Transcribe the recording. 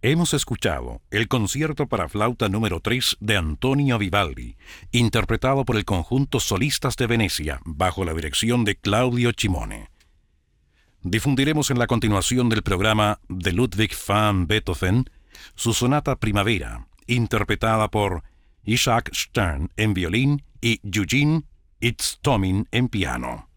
Hemos escuchado el concierto para flauta número 3 de Antonio Vivaldi, interpretado por el Conjunto Solistas de Venecia, bajo la dirección de Claudio Cimone. Difundiremos en la continuación del programa de Ludwig van Beethoven su sonata Primavera, interpretada por Isaac Stern en violín y Eugene Itztomin en piano.